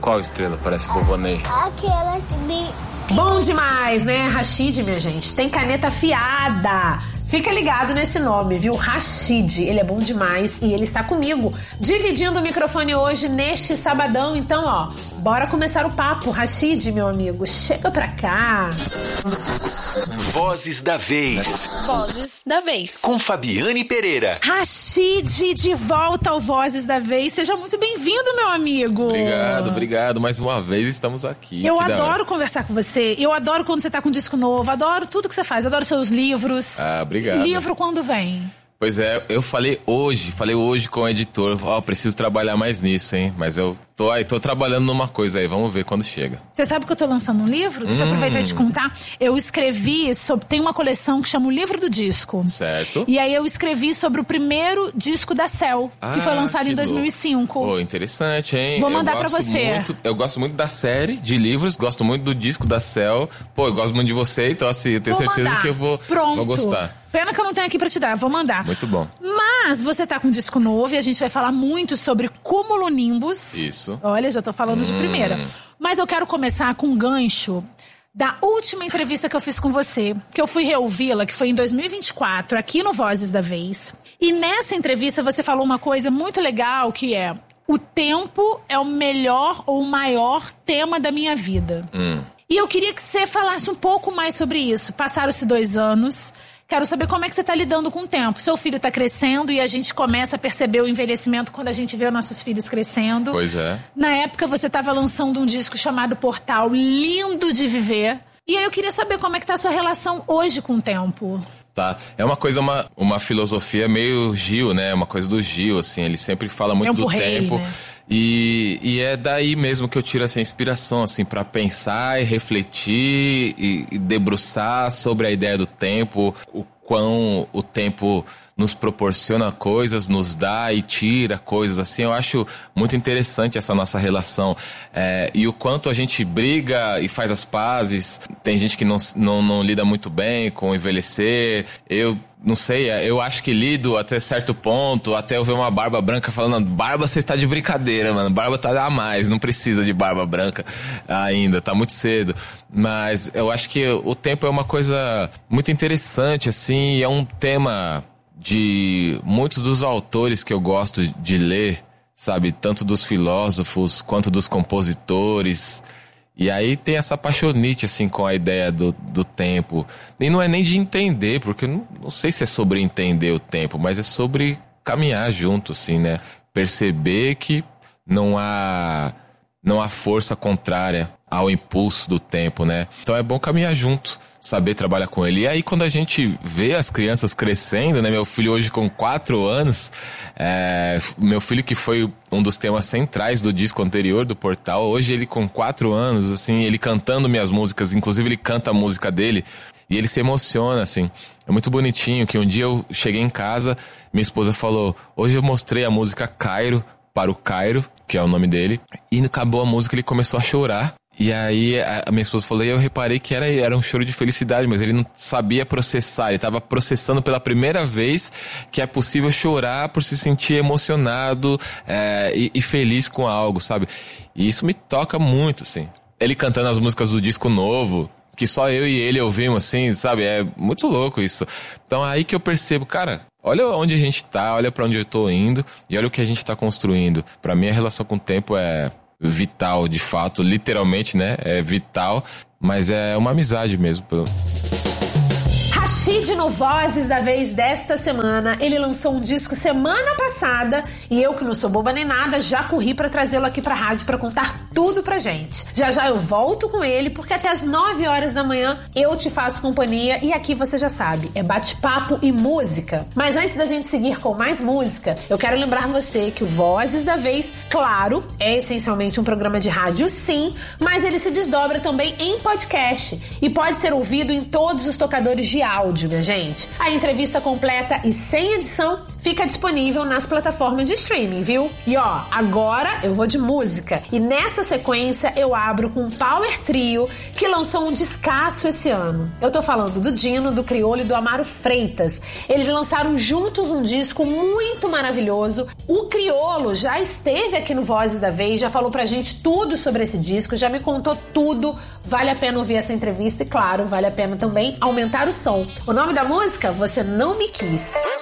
Qual estrela parece vovô Ney? Aquela também. Bom demais, né? Rashid, minha gente, tem caneta afiada. Fica ligado nesse nome, viu? Rashid, ele é bom demais e ele está comigo, dividindo o microfone hoje neste sabadão. Então, ó, bora começar o papo. Rashid, meu amigo, chega pra cá. Vozes da Vez. Vozes da Vez. Com Fabiane Pereira. Rashid, de volta ao Vozes da Vez. Seja muito bem-vindo, meu amigo. Obrigado. Mais uma vez estamos aqui. Eu adoro conversar com você. Eu adoro quando você tá com um disco novo. Adoro tudo que você faz. Adoro seus livros. Ah, obrigado. Livro quando vem? Pois é, eu falei hoje com o editor, preciso trabalhar mais nisso, hein? Mas eu tô trabalhando numa coisa aí, vamos ver quando chega. Você sabe que eu tô lançando um livro? Deixa eu aproveitar e te contar. Eu escrevi tem uma coleção que chama o Livro do Disco. Certo. E aí eu escrevi sobre o primeiro disco da Cell, que foi lançado em 2005. Pô, interessante, hein? Vou mandar pra você. Eu gosto muito da série de livros, gosto muito do disco da Cell. Pô, eu gosto muito de você, então assim, eu tenho certeza que eu vou gostar. Pena que eu não tenho aqui pra te dar, vou mandar. Muito bom. Mas você tá com um disco novo e a gente vai falar muito sobre cumulonimbus. Isso. Olha, já tô falando de primeira. Mas eu quero começar com um gancho da última entrevista que eu fiz com você, que eu fui reouvi-la, que foi em 2024, aqui no Vozes da Vez. E nessa entrevista você falou uma coisa muito legal, que é: o tempo é o melhor ou o maior tema da minha vida. E eu queria que você falasse um pouco mais sobre isso. Passaram-se 2 anos... Quero saber como é que você está lidando com o tempo. Seu filho está crescendo e a gente começa a perceber o envelhecimento quando a gente vê os nossos filhos crescendo. Pois é. Na época você estava lançando um disco chamado Portal, lindo de viver. E aí eu queria saber como é que está a sua relação hoje com o tempo. Tá, é uma coisa, uma filosofia meio Gil, né? Uma coisa do Gil, assim, ele sempre fala muito do tempo. Né? E é daí mesmo que eu tiro essa inspiração, assim, pra pensar e refletir e debruçar sobre a ideia do tempo, o quão o tempo nos proporciona coisas, nos dá e tira coisas, assim. Eu acho muito interessante essa nossa relação. E o quanto a gente briga e faz as pazes. Tem gente que não lida muito bem com envelhecer. Eu não sei, eu acho que lido até certo ponto, até eu ver uma barba branca falando: barba, você está de brincadeira, mano. Barba tá a mais, não precisa de barba branca ainda, tá muito cedo. Mas eu acho que o tempo é uma coisa muito interessante, assim, é um tema de muitos dos autores que eu gosto de ler, sabe? Tanto dos filósofos quanto dos compositores. E aí tem essa paixonite, assim, com a ideia do tempo. E não é nem de entender, porque eu não sei se é sobre entender o tempo, mas é sobre caminhar junto, assim, né? Perceber que não há força contrária ao impulso do tempo, né? Então é bom caminhar junto, saber trabalhar com ele. E aí quando a gente vê as crianças crescendo, né? Meu filho hoje com 4 anos, meu filho que foi um dos temas centrais do disco anterior, do Portal, hoje ele com 4 anos, assim, ele cantando minhas músicas, inclusive ele canta a música dele e ele se emociona, assim. É muito bonitinho que um dia eu cheguei em casa, minha esposa falou: hoje eu mostrei a música Cairo para o Cairo, que é o nome dele, e acabou a música, ele começou a chorar. E aí a minha esposa falou, e eu reparei que era um choro de felicidade, mas ele não sabia processar, ele estava processando pela primeira vez que é possível chorar por se sentir emocionado e feliz com algo, sabe? E isso me toca muito, assim. Ele cantando as músicas do disco novo, que só eu e ele ouvimos, assim, sabe? É muito louco isso. Então aí que eu percebo, cara, olha onde a gente tá, olha pra onde eu tô indo e olha o que a gente tá construindo. Pra mim a relação com o tempo é vital, de fato, literalmente, né? É vital, mas é uma amizade mesmo. Rashid no Vozes da Vez desta semana. Ele lançou um disco semana passada e eu, que não sou boba nem nada, já corri pra trazê-lo aqui pra rádio pra contar tudo pra gente. Já já eu volto com ele, porque até as 9 horas da manhã eu te faço companhia e aqui você já sabe, é bate-papo e música. Mas antes da gente seguir com mais música, eu quero lembrar você que o Vozes da Vez, claro, é essencialmente um programa de rádio, sim, mas ele se desdobra também em podcast e pode ser ouvido em todos os tocadores de áudio, minha gente. A entrevista completa e sem edição fica disponível nas plataformas de streaming, viu? E ó, agora eu vou de música. E nessa sequência eu abro com um Power Trio que lançou um descasso esse ano. Eu tô falando do Dino, do Criolo e do Amaro Freitas. Eles lançaram juntos um disco muito maravilhoso. O Criolo já esteve aqui no Vozes da Vez, já falou pra gente tudo sobre esse disco, já me contou tudo. Vale a pena ouvir essa entrevista e, claro, vale a pena também aumentar o som. O nome da música? Você Não Me Quis.